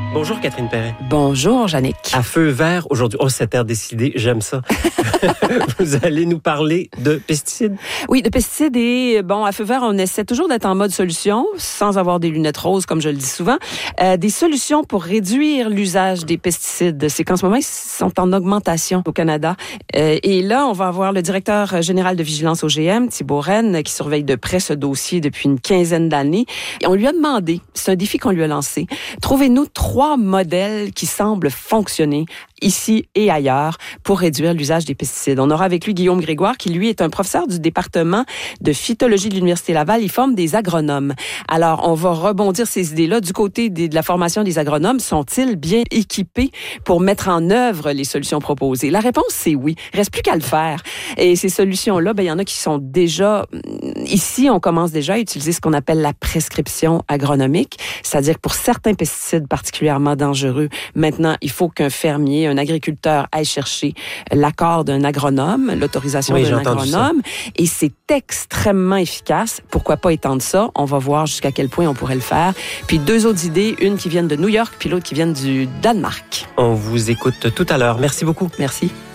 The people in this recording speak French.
Bonjour Catherine Perret. Bonjour Jannick. À feu vert aujourd'hui. Oh, cette heure décidée, j'aime ça. Vous allez nous parler de pesticides? Oui, de pesticides et à feu vert, on essaie toujours d'être en mode solution, sans avoir des lunettes roses, comme je le dis souvent. Des solutions pour réduire l'usage des pesticides. C'est qu'en ce moment, ils sont en augmentation au Canada. Et là, on va avoir le directeur général de vigilance OGM, Thibault Rennes, qui surveille de près ce dossier depuis une quinzaine d'années. Et on lui a demandé, c'est un défi qu'on lui a lancé, trouvez-nous 3 modèles qui semblent fonctionner ici et ailleurs pour réduire l'usage des pesticides. On aura avec lui Guillaume Grégoire, qui lui est un professeur du département de phytologie de l'Université Laval. Il forme des agronomes. Alors, on va rebondir ces idées-là. Du côté de la formation des agronomes, sont-ils bien équipés pour mettre en œuvre les solutions proposées? La réponse, c'est oui. Il reste plus qu'à le faire. Et ces solutions-là, il y en a qui sont déjà... Ici, on commence déjà à utiliser ce qu'on appelle la prescription agronomique, c'est-à-dire que pour certains pesticides particulièrement dangereux, maintenant, il faut qu'un fermier, un agriculteur aille chercher l'accord d'un agronome, l'autorisation d'un agronome, et c'est extrêmement efficace. Pourquoi pas étendre ça? On va voir jusqu'à quel point on pourrait le faire. Puis 2 autres idées, une qui vient de New York, puis l'autre qui vient du Danemark. On vous écoute tout à l'heure. Merci beaucoup. Merci.